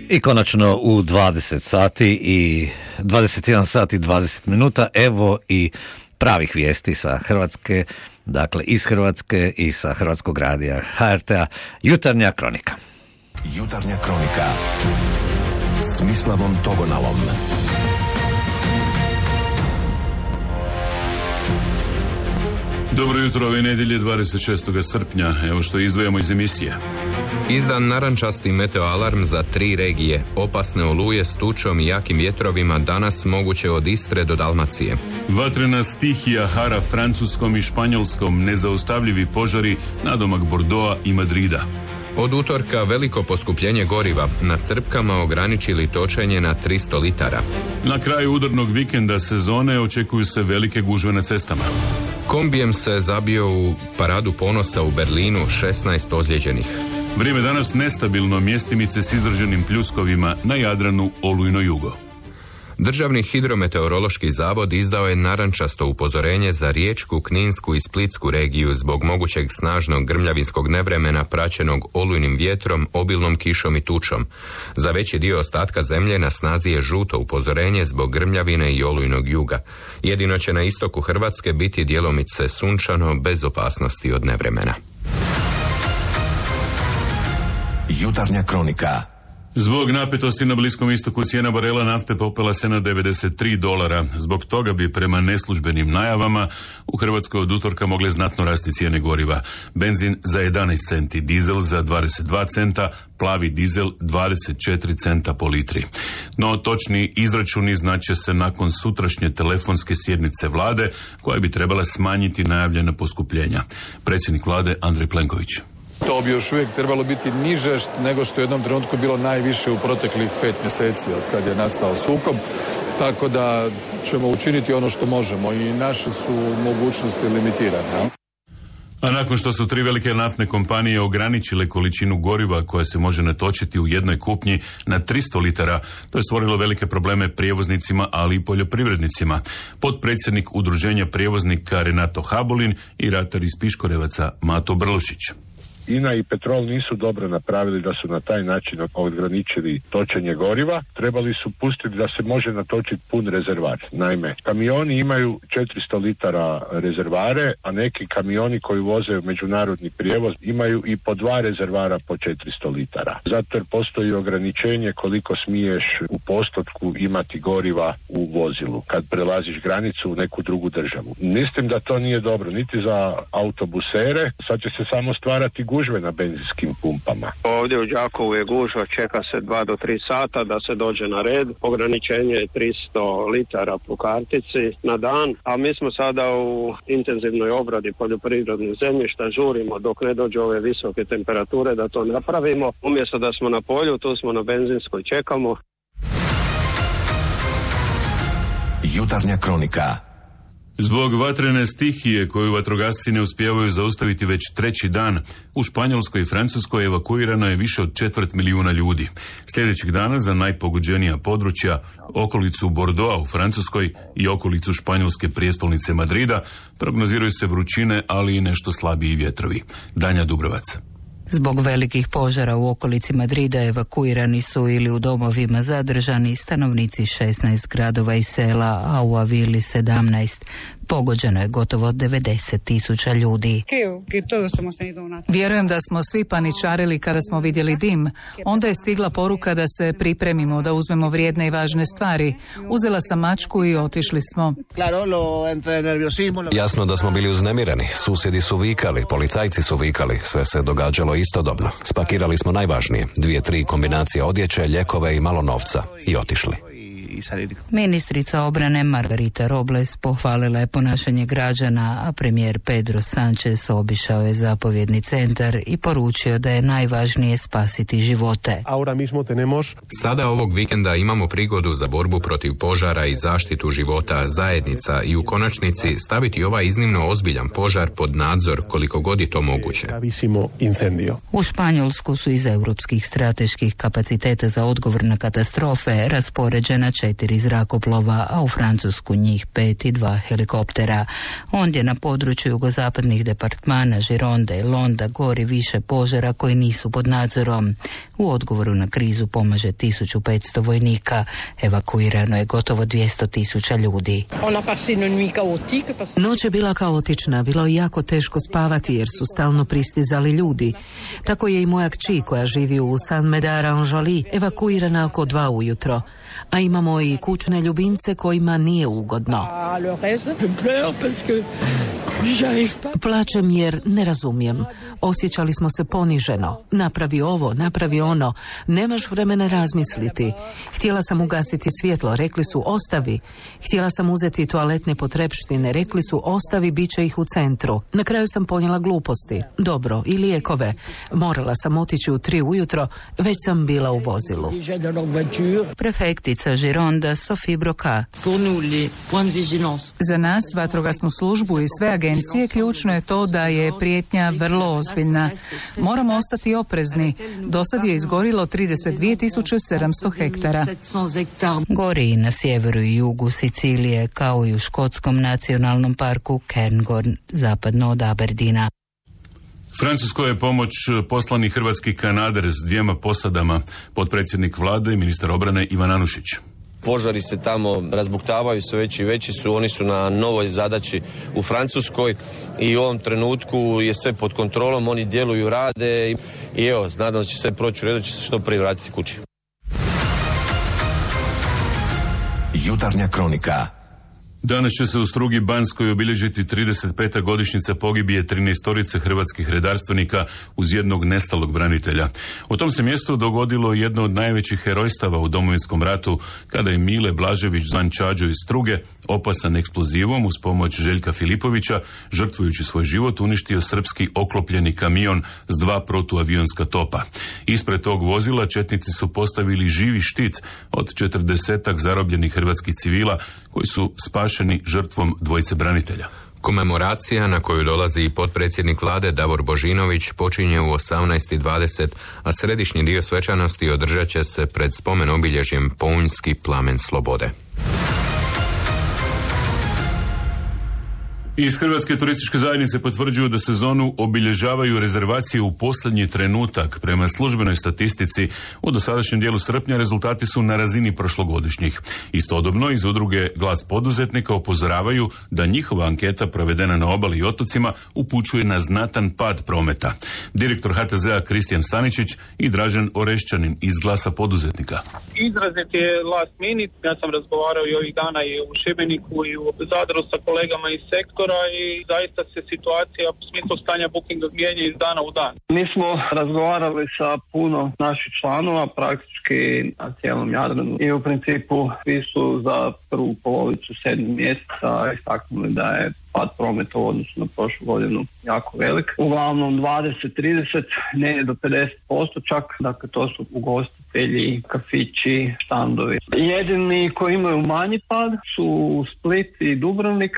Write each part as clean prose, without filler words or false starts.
I konačno u 20 sati i 21 sat i 20 minuta, evo i pravih vijesti sa Hrvatske, dakle iz Hrvatske i sa Hrvatskog radija HRT-a, Jutarnja kronika. Jutarnja kronika s Mislavom Togonalom. Dobro jutro, ove nedjelje 26. srpnja, evo što izdvajamo iz emisije. Izdan narančasti meteoalarm za 3 regije. Opasne oluje s tučom i jakim vjetrovima danas moguće od Istre do Dalmacije. Vatrena stihija hara Francuskom i Španjolskom, nezaustavljivi požari nadomak Bordeauxa i Madrida. Od utorka veliko poskupljenje goriva, na crpkama ograničili točenje na 300 litara. Na kraju udarnog vikenda sezone očekuju se velike gužve na cestama. Kombijem se zabio u paradu ponosa u Berlinu, 16 ozlijeđenih. Vrijeme danas nestabilno, mjestimice s izraženim pljuskovima na Jadranu, olujno jugo. Državni hidrometeorološki zavod izdao je narančasto upozorenje za Riječku, Kninsku i Splitsku regiju zbog mogućeg snažnog grmljavinskog nevremena praćenog olujnim vjetrom, obilnom kišom i tučom. Za veći dio ostatka zemlje na snazi je žuto upozorenje zbog grmljavine i olujnog juga. Jedino će na istoku Hrvatske biti djelomice sunčano bez opasnosti od nevremena. Jutarnja kronika. Zbog napetosti na Bliskom istoku cijena barela nafte popela se na $93. Zbog toga bi prema neslužbenim najavama u Hrvatskoj od utorka mogle znatno rasti cijene goriva. Benzin za 11 centi, dizel za 22 centa, plavi dizel 24 centa po litri. No točni izračuni znače se nakon sutrašnje telefonske sjednice vlade koja bi trebala smanjiti najavljena poskupljenja. Predsjednik vlade Andrej Plenković. To bi još uvijek trebalo biti niže nego što je u jednom trenutku bilo najviše u proteklih 5 mjeseci od kad je nastao sukob. Tako da ćemo učiniti ono što možemo i naše su mogućnosti limitirane. A nakon što su 3 velike naftne kompanije ograničile količinu goriva koja se može natočiti u jednoj kupnji na 300 litara, to je stvorilo velike probleme prijevoznicima, ali i poljoprivrednicima. Potpredsjednik Udruženja prijevoznika Renato Habulin i ratar iz Piškorevaca Mato Brlušić. INA i Petrol nisu dobro napravili da su na taj način ograničili točenje goriva. Trebali su pustiti da se može natočiti pun rezervar. Naime, kamioni imaju 400 litara rezervare, a neki kamioni koji voze međunarodni prijevoz imaju i po 2 rezervara po 400 litara. Zato jer postoji ograničenje koliko smiješ u postotku imati goriva u vozilu kad prelaziš granicu u neku drugu državu. Mislim da to nije dobro niti za autobusere, sad će se samo stvarati gužve na benzinskim pumpama. Ovdje u Đakovu je gužva, čeka se 2 do 3 sata da se dođe na red. Ograničenje je 300 litara po kartici na dan, a mi smo sada u intenzivnoj obradi poljoprivrednih zemljišta, žurimo dok ne dođe ove visoke temperature da to napravimo. Umjesto da smo na polju, tu smo na benzinskoj, čekamo. Jutarnja kronika. Zbog vatrene stihije koju vatrogasci ne uspijevaju zaustaviti već 3. dan, u Španjolskoj i Francuskoj evakuirano je više od 250.000 ljudi. Sljedećeg dana za najpogođenija područja, okolicu Bordeauxa u Francuskoj i okolicu španjolske prijestolnice Madrida, prognoziraju se vrućine, ali i nešto slabiji vjetrovi. Danja Dubrovac. Zbog velikih požara u okolici Madrida evakuirani su ili u domovima zadržani stanovnici 16 gradova i sela, a u Avili 17. Pogođeno je gotovo 90.000 ljudi. Vjerujem da smo svi paničarili kada smo vidjeli dim. Onda je stigla poruka da se pripremimo, da uzmemo vrijedne i važne stvari. Uzela sam mačku i otišli smo. Jasno da smo bili uznemireni. Susjedi su vikali, policajci su vikali. Sve se događalo istodobno. Spakirali smo najvažnije. 2-3 kombinacije odjeće, lijekove i malo novca. I otišli. Ministrica obrane Margarita Robles pohvalila je ponašanje građana, a premijer Pedro Sánchez obišao je zapovjedni centar i poručio da je najvažnije spasiti živote. Sada ovog vikenda imamo prigodu za borbu protiv požara i zaštitu života zajednica i u konačnici staviti ovaj iznimno ozbiljan požar pod nadzor koliko god je to moguće. U Španjolsku su iz europskih strateških kapaciteta za odgovor na katastrofe raspoređena 4 zrakoplova, a u Francusku njih 5 i 2 helikoptera. Ondje na području jugozapadnih departmana Gironde i Londa gori više požara koji nisu pod nadzorom. U odgovoru na krizu pomaže 1500 vojnika. Evakuirano je gotovo 200.000 ljudi. Noć je bila kaotična, bilo je jako teško spavati jer su stalno pristizali ljudi. Tako je i moja kći koja živi u Saint-Médard-en-Joly evakuirana oko 2 ujutro. A imamo i kućne ljubimce kojima nije ugodno. Plačem jer ne razumijem. Osjećali smo se poniženo. Napravi ovo, napravi ono. Nemaš vremena razmisliti. Htjela sam ugasiti svjetlo, rekli su ostavi. Htjela sam uzeti toaletne potrepštine, rekli su ostavi, bit će ih u centru. Na kraju sam ponijela gluposti. Dobro, i lijekove. Morala sam otići u 3 ujutro, već sam bila u vozilu. Prefektica Gironda Sophie Broca. Za nas, vatrogasnu službu i sve agencije, ključno je to da je prijetnja vrlo ozbiljna. Moramo ostati oprezni. Do sad je izgorilo 32.700 hektara. Gori i na sjeveru i jugu Sicilije, kao i u škotskom nacionalnom parku Cairngorm, zapadno od Aberdeena. Francuskoj je pomoć poslani hrvatski kanader s 2 posadama, potpredsjednik vlade i ministar obrane Ivan Anušić. Požari se tamo razbuktavaju, sve veći i veći su, oni su na novoj zadaći u Francuskoj i u ovom trenutku je sve pod kontrolom, oni djeluju, rade i evo, nadam se da će sve proći u redu, će se što prije vratiti kući. Jutarnja kronika. Danas će se u Strugi Banskoj obilježiti 35. godišnjica pogibije 13 hrvatskih redarstvenika uz jednog nestalog branitelja. U tom se mjestu dogodilo jedno od najvećih herojstava u Domovinskom ratu, kada je Mile Blažević zvan Čađo iz Struge, opasan eksplozivom uz pomoć Željka Filipovića, žrtvujući svoj život, uništio srpski oklopljeni kamion s 2 protuavionska topa. Ispred tog vozila četnici su postavili živi štit od 40 zarobljenih hrvatskih civila koji su spašeni žrtvom 2 branitelja. Komemoracija na koju dolazi i potpredsjednik vlade Davor Božinović počinje u 18:20, a središnji dio svečanosti održat će se pred spomen obilježjem Pounjski plamen slobode. Iz Hrvatske turističke zajednice potvrđuju da sezonu obilježavaju rezervacije u posljednji trenutak. Prema službenoj statistici u dosadašnjem dijelu srpnja rezultati su na razini prošlogodišnjih. Istodobno iz udruge Glas poduzetnika upozoravaju da njihova anketa provedena na obali i otocima upućuje na znatan pad prometa. Direktor HTZ-a Kristijan Staničić i Dražen Orešćanin iz Glasa poduzetnika. Izrazit je last minute. Ja sam razgovarao i ovih dana i u Šibeniku i u Zadru sa kolegama iz sektora i zaista se situacija u smislu stanja bookinga mijenja iz dana u dan. Mi smo razgovarali sa puno naših članova, praktički na cijelom Jadranu i u principu svi su za prvu polovicu 7. mjeseca istaknuli da je pad prometa u odnosu na prošlu godinu jako velik. Uglavnom 20-30, ne do 50% čak, dakle to su ugostitelji, kafići, štandovi. Jedini koji imaju manji pad su Split i Dubrovnik.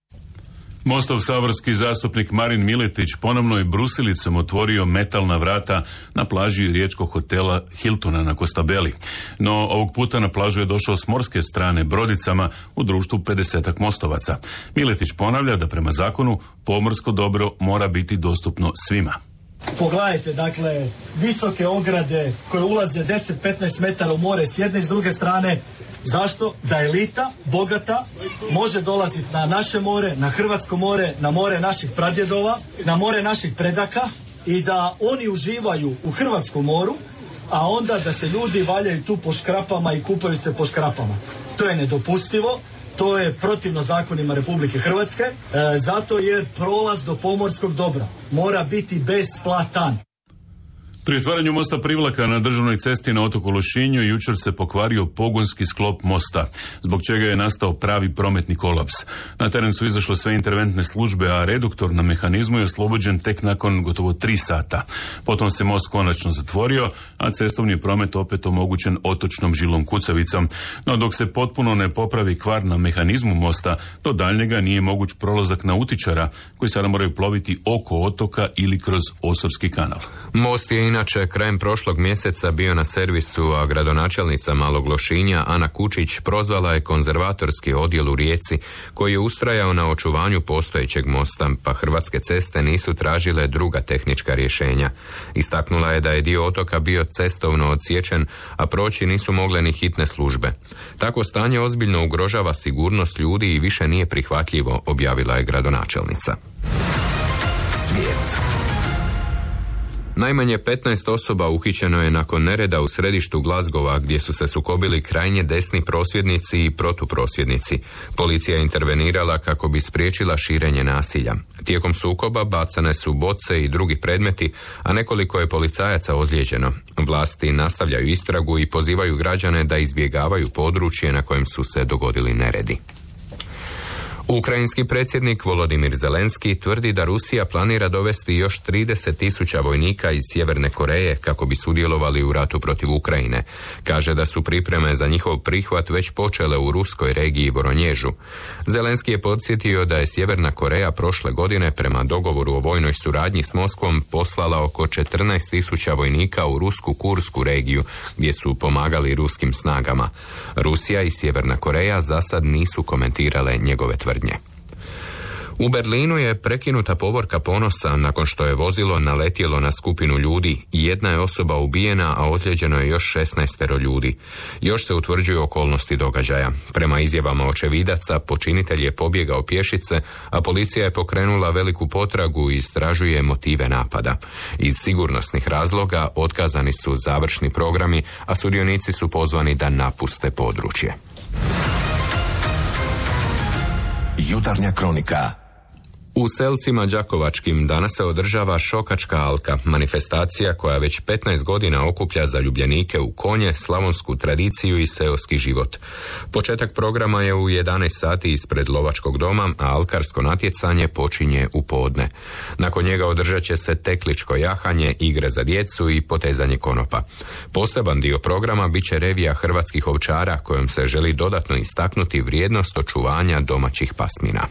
Mostov saborski zastupnik Marin Miletić ponovno je brusilicom otvorio metalna vrata na plaži riječkog hotela Hiltona na Kostabeli. No ovog puta na plažu je došao s morske strane brodicama u društvu 50 mostovaca. Miletić ponavlja da prema zakonu pomorsko dobro mora biti dostupno svima. Pogledajte, dakle, visoke ograde koje ulaze 10-15 metara u more s jedne i s druge strane. Zašto? Da elita, bogata, može dolaziti na naše more, na hrvatsko more, na more naših pradjedova, na more naših predaka i da oni uživaju u hrvatskom moru, a onda da se ljudi valjaju tu po škrapama i kupaju se po škrapama. To je nedopustivo, to je protivno zakonima Republike Hrvatske, zato jer prolaz do pomorskog dobra mora biti besplatan. Pri otvaranju mosta Privlaka na državnoj cesti na otoku Lošinju jučer se pokvario pogonski sklop mosta, zbog čega je nastao pravi prometni kolaps. Na teren su izašle sve interventne službe, a reduktor na mehanizmu je oslobođen tek nakon gotovo 3 sata. Potom se most konačno zatvorio, a cestovni promet opet omogućen otočnom žilom kucavicom. No dok se potpuno ne popravi kvar na mehanizmu mosta, do daljnjega nije moguć prolazak nautičara, koji sada moraju ploviti oko otoka ili kroz Osovski kanal. Most je inače krajem prošlog mjeseca bio na servisu, a gradonačelnica Malog Lošinja Ana Kučić prozvala je konzervatorski odjel u Rijeci koji je ustrajao na očuvanju postojećeg mosta, pa Hrvatske ceste nisu tražile druga tehnička rješenja. Istaknula je da je dio otoka bio cestovno odsječen, a proći nisu mogle ni hitne službe. Tako stanje ozbiljno ugrožava sigurnost ljudi i više nije prihvatljivo, objavila je gradonačelnica. Svijet. Najmanje 15 osoba uhićeno je nakon nereda u središtu Glasgowa, gdje su se sukobili krajnje desni prosvjednici i protuprosvjednici. Policija je intervenirala kako bi spriječila širenje nasilja. Tijekom sukoba bacane su boce i drugi predmeti, a nekoliko je policajaca ozlijeđeno. Vlasti nastavljaju istragu i pozivaju građane da izbjegavaju područje na kojem su se dogodili neredi. Ukrajinski predsjednik Volodimir Zelenski tvrdi da Rusija planira dovesti još 30.000 vojnika iz Sjeverne Koreje kako bi sudjelovali u ratu protiv Ukrajine. Kaže da su pripreme za njihov prihvat već počele u ruskoj regiji Voronježu. Zelenski je podsjetio da je Sjeverna Koreja prošle godine prema dogovoru o vojnoj suradnji s Moskvom poslala oko 14.000 vojnika u rusku Kursku regiju gdje su pomagali ruskim snagama. Rusija i Sjeverna Koreja za sad nisu komentirale njegove tvrdnje. U Berlinu je prekinuta povorka ponosa nakon što je vozilo naletjelo na skupinu ljudi. Jedna je osoba ubijena, a ozlijeđeno je još 16 ljudi. Još se utvrđuju okolnosti događaja. Prema izjavama očevidaca, počinitelj je pobjegao pješice, a policija je pokrenula veliku potragu i istražuje motive napada. Iz sigurnosnih razloga otkazani su završni programi, a sudionici su pozvani da napuste područje. Jutarnja kronika. U Selcima Đakovačkim danas se održava Šokačka alka, manifestacija koja već 15 godina okuplja zaljubljenike u konje, slavonsku tradiciju i seoski život. Početak programa je u 11 sati ispred Lovačkog doma, a alkarsko natjecanje počinje u podne. Nakon njega održat će se tekličko jahanje, igre za djecu i potezanje konopa. Poseban dio programa bit će revija hrvatskih ovčara kojom se želi dodatno istaknuti vrijednost očuvanja domaćih pasmina.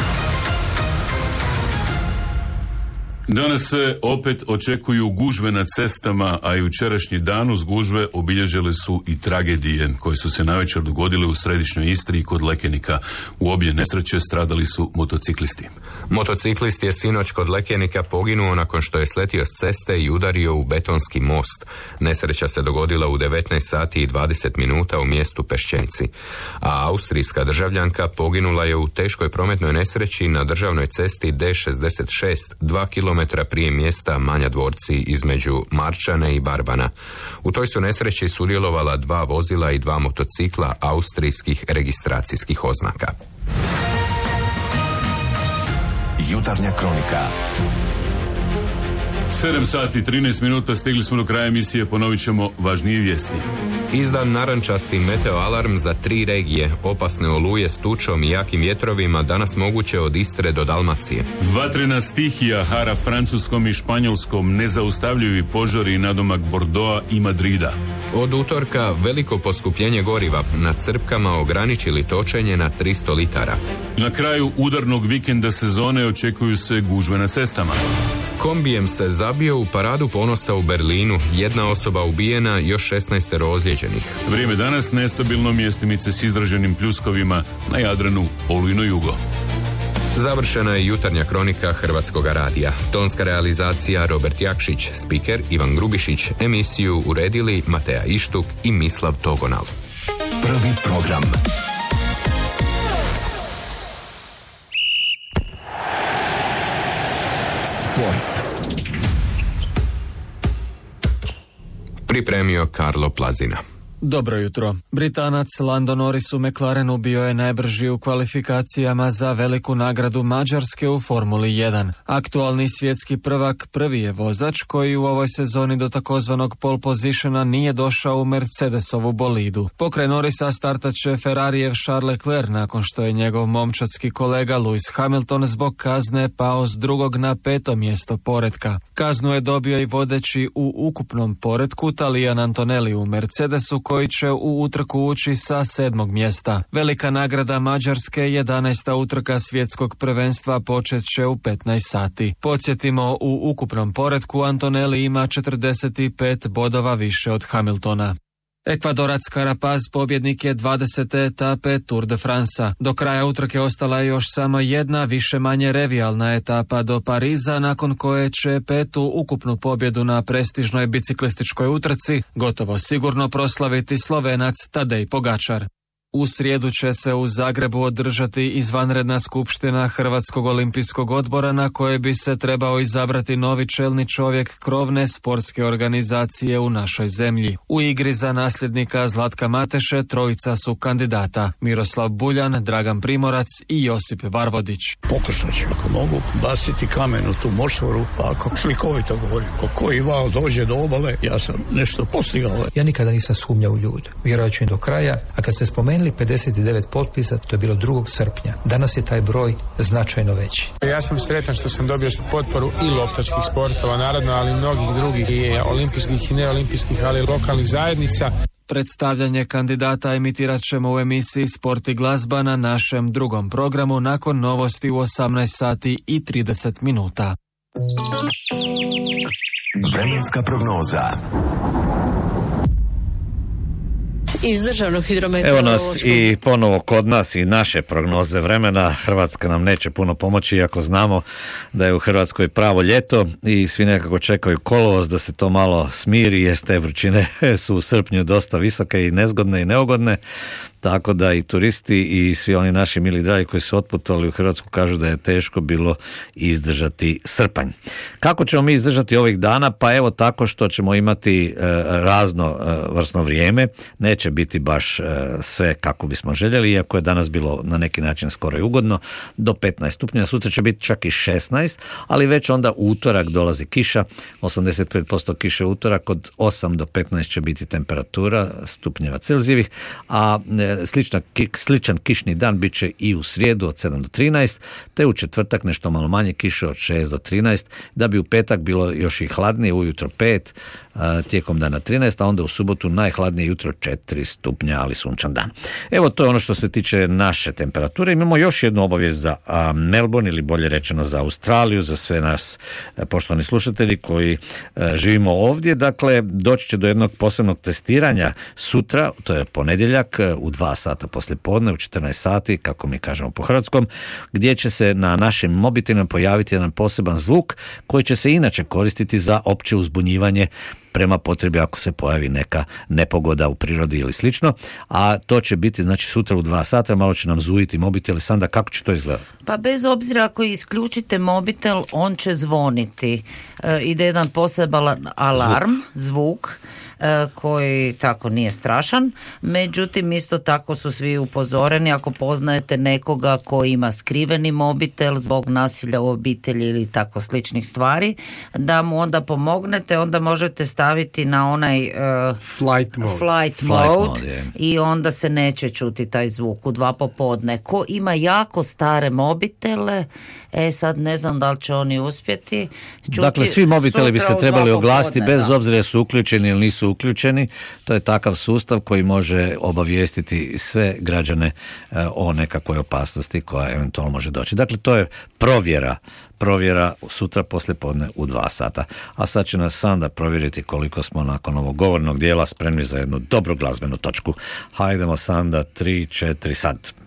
Danas se opet očekuju gužve na cestama, a jučerašnji dan uz gužve obilježile su i tragedije koje su se navečer dogodile u središnjoj Istri i kod Lekenika. U obje nesreće stradali su motociklisti. Motociklist je sinoć kod Lekenika poginuo nakon što je sletio s ceste i udario u betonski most. Nesreća se dogodila u 19 sati i 20 minuta u mjestu Pešćenci. A austrijska državljanka poginula je u teškoj prometnoj nesreći na državnoj cesti D66, 2 km prije mjesta Manja Dvorci između Marčane i Barbana. U toj su nesreći sudjelovala 2 vozila i 2 motocikla austrijskih registracijskih oznaka. Jutarnja kronika. 7 sati i 13 minuta, stigli smo do kraja emisije, ponovit ćemo važnije vijesti. Izdan narančasti meteoalarm za 3 regije. Opasne oluje s tučom i jakim vjetrovima danas moguće od Istre do Dalmacije. Vatrena stihija hara Francuskom i Španjolskom, nezaustavljivi požari nadomak Bordeauxa i Madrida. Od utorka veliko poskupljenje goriva, na crpkama ograničili točenje na 300 litara. Na kraju udarnog vikenda sezone očekuju se gužve na cestama. Kombijem se zabio u paradu ponosa u Berlinu, 1 osoba ubijena, još 16 ozlijeđenih. Vrijeme danas nestabilno, mjestimice s izraženim pljuskovima na Jadranu, olujno jugo. Završena je jutarnja kronika Hrvatskog radija. Tonska realizacija Robert Jakšić, spiker Ivan Grubišić, emisiju uredili Mateja Ištuk i Mislav Togonal. Prvi program. Sport. Pripremio Karlo Plazina. Dobro jutro. Britanac Lando Norris u McLarenu bio je najbrži u kvalifikacijama za veliku nagradu Mađarske u Formuli 1. Aktualni svjetski prvak prvi je vozač koji u ovoj sezoni do takozvanog pole positiona nije došao u Mercedesovu bolidu. Pokraj Norrisa startat će Ferrarijev Charles Leclerc nakon što je njegov momčadski kolega Lewis Hamilton zbog kazne pao s 2. na 5. mjesto poretka. Kaznu je dobio i vodeći u ukupnom poretku Talijan Antonelli u Mercedesu koji će u utrku ući sa 7. mjesta. Velika nagrada Mađarske, 11. utrka svjetskog prvenstva, počet će u 15 sati. Podsjetimo, u ukupnom poretku Antonelli ima 45 bodova više od Hamiltona. Ekvadorac Carapaz pobjednik je 20. etape Tour de France. Do kraja utrke ostala je još samo jedna više-manje revijalna etapa do Pariza, nakon koje će 5. ukupnu pobjedu na prestižnoj biciklističkoj utrci gotovo sigurno proslaviti Slovenac Tadej Pogačar. U srijedu će se u Zagrebu održati izvanredna skupština Hrvatskog olimpijskog odbora na koje bi se trebao izabrati novi čelni čovjek krovne sportske organizacije u našoj zemlji. U igri za nasljednika Zlatka Mateše trojica su kandidata: Miroslav Buljan, Dragan Primorac i Josip Varvodić. Pokušat ću, ako mogu, baciti kamen u tu močvaru, pa ako slikovito govorim, koji val dođe do obale, ja sam nešto postigao. Ja nikada nisam sumnjao u ljude, vjerovat ću im do kraja, a kad se spomenuli 59 potpisa, to je bilo 2. srpnja. Danas je taj broj značajno veći. Ja sam sretan što sam dobio potporu i loptačkih sportova, naravno, ali i mnogih drugih, i olimpijskih i neolimpijskih, ali i lokalnih zajednica. Predstavljanje kandidata emitirat ćemo u emisiji Sport i glazba na našem drugom programu nakon novosti u 18 sati i 30 minuta. Vremenska prognoza. Iz Državnog Evo nas i ponovo kod nas i naše prognoze vremena. Hrvatska nam neće puno pomoći, iako znamo da je u Hrvatskoj pravo ljeto i svi nekako čekaju kolovoz da se to malo smiri, jer te vrućine su u srpnju dosta visoke i nezgodne i neugodne. Tako da i turisti i svi oni naši mili dragi koji su otputovali u Hrvatsku kažu da je teško bilo izdržati srpanj. Kako ćemo mi izdržati ovih dana? Pa evo tako što ćemo imati raznovrsno vrijeme. Neće biti baš sve kako bismo željeli, iako je danas bilo na neki način skoro i ugodno, do 15 stupnjeva. Sutra će biti čak i 16, ali već onda u utorak dolazi kiša, 85% kiše utorak, od 8 do 15 će biti temperatura stupnjeva Celzijevih, a sličan kišni dan bit će i u srijedu od 7 do 13, te u četvrtak nešto malo manje kiše od 6 do 13, da bi u petak bilo još i hladnije, ujutro 5, tijekom dana 13, a onda u subotu najhladnije jutro 4 stupnja, ali sunčan dan. Evo, to je ono što se tiče naše temperature. Imamo još jednu obavijest za Melbourne, ili bolje rečeno za Australiju, za sve nas poštovani slušatelji koji živimo ovdje. Dakle, doći će do jednog posebnog testiranja sutra, to je ponedjeljak, u 2 sata poslijepodne, u 14 sati, kako mi kažemo po hrvatskom, gdje će se na našim mobitelima pojaviti jedan poseban zvuk koji će se inače koristiti za opće uzbunjivanje prema potrebi ako se pojavi neka nepogoda u prirodi ili slično, a to će biti znači sutra u 2 sata, malo će nam zujiti mobitel. Sanda, kako će to izgledati? Pa bez obzira ako isključite mobitel, on će zvoniti. Ide jedan poseban alarm, zvuk koji tako nije strašan, međutim isto tako su svi upozoreni ako poznajete nekoga koji ima skriveni mobitel zbog nasilja u obitelji ili tako sličnih stvari, da mu onda pomognete, onda možete staviti na onaj flight mode i onda se neće čuti taj zvuk u 2 popodne. Ko ima jako stare mobitele, sad ne znam da li će oni uspjeti čuti. Dakle, svi mobiteli bi se trebali oglasiti bez obzira su uključeni ili nisu uključeni. To je takav sustav koji može obavijestiti sve građane o nekakvoj opasnosti koja eventualno može doći. Dakle, to je provjera sutra poslijepodne u 2 sata. A sad će nas Sanda provjeriti koliko smo nakon ovog govornog dijela spremni za jednu dobru glazbenu točku. Hajdemo, Sanda, 3, 4, sad.